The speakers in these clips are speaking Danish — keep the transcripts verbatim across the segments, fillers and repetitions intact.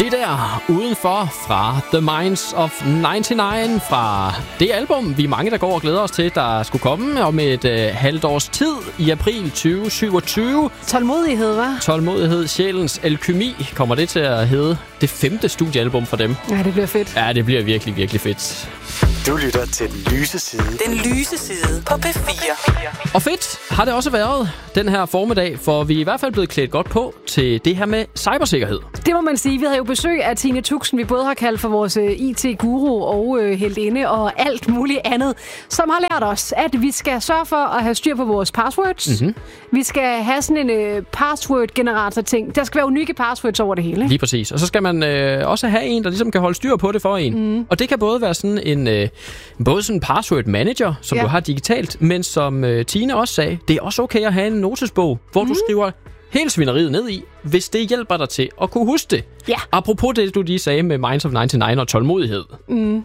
Det der udenfor fra The Minds of nioghalvfems, fra det album, vi er mange, der går og glæder os til, der skulle komme om et øh, halvt års tid i april tyve syvogtyve. Tålmodighed, hva'? Tålmodighed, sjælens alkymi, kommer det til at hedde det femte studiealbum for dem. Ja, det bliver fedt. Ja, det bliver virkelig, virkelig fedt. Du lytter til Den Lyse Side. Den Lyse Side på P fire. Og fedt har det også været den her formiddag, for vi er i hvert fald blevet klædt godt på til det her med cybersikkerhed. Det må man sige. Vi havde jo besøg af Tine Tuxen, vi både har kaldt for vores I T-guru og øh, heldinde og alt muligt andet, som har lært os, at vi skal sørge for at have styr på vores passwords. Mm-hmm. Vi skal have sådan en øh, password-generator-ting. Der skal være unikke passwords over det hele. Ikke? Lige præcis. Og så skal man øh, også have en, der ligesom kan holde styr på det for en. Mm. Og det kan både være sådan en øh, både sådan en password manager, som ja. du har digitalt, men som øh, Tine også sagde, det er også okay at have en notesbog, hvor mm. du skriver hele svineriet ned i, hvis det hjælper dig til at kunne huske det. Ja. Apropos det, du lige sagde med Minds of nioghalvfems og tålmodighed. Mm.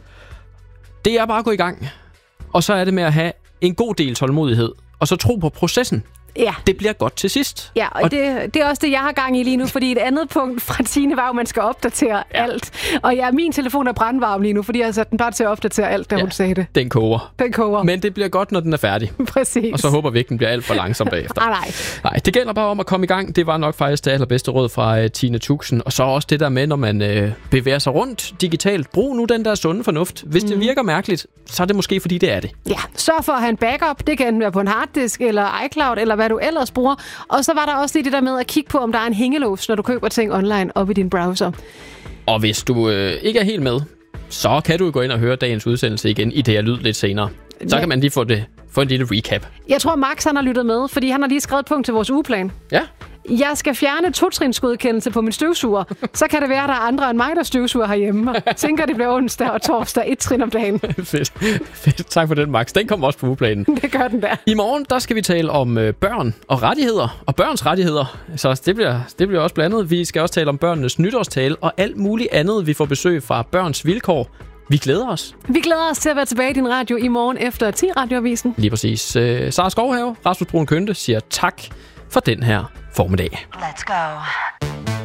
Det er bare at gå i gang. Og så er det med at have en god del tålmodighed, og så tro på processen. Ja. Det bliver godt til sidst. Ja, og, og det, det er også det, jeg har gang i lige nu, fordi et andet punkt fra Tine var jo, at man skal opdatere ja. alt. Og ja, min telefon er brandvarm lige nu, fordi jeg har sat den bare til at opdatere alt, da ja, hun sagde det. Den koger. Den koger. Men det bliver godt, når den er færdig. Præcis. Og så håber vi ikke, den bliver alt for langsom bagefter. nej, nej. Nej, det gælder bare om at komme i gang. Det var nok faktisk det allerbedste råd fra uh, Tine Tuxen. Og så også det der med, når man uh, bevæger sig rundt digitalt. Brug nu den der sunde fornuft. Hvis mm. det virker mærkeligt, så er det måske, fordi det er det. Ja, sørg for at have en backup. Det kan enten være på en harddisk eller iCloud, eller hvad du ellers bruger. Og så var der også lige det der med at kigge på, om der er en hængelås, når du køber ting online op i din browser. Og hvis du øh, ikke er helt med, så kan du gå ind og høre dagens udsendelse igen i det her lyd lidt senere. Så ja. kan man lige få, det, få en lille recap. Jeg tror, Max han har lyttet med, fordi han har lige skrevet et punkt til vores ugeplan. Ja. Jeg skal fjerne to-trinsgodkendelse på min støvsuger. Så kan det være, at der er andre end mig, der støvsuger herhjemme. Jeg tænker, det bliver onsdag og torsdag, et trin om dagen. Fedt. Fedt. Tak for den, Max. Den kommer også på ugeplanen. Det gør den der. I morgen, der skal vi tale om øh, børn og rettigheder. Og børns rettigheder. Så det bliver, det bliver også blandet. Vi skal også tale om børnenes nytårstale og alt muligt andet. Vi får besøg fra Børns Vilkår. Vi glæder os. Vi glæder os til at være tilbage i din radio i morgen efter ti radioavisen. Lige præcis. Øh, Sara Skovhave, Rasmus Brun Kønte siger tak for den her formiddag. Let's go.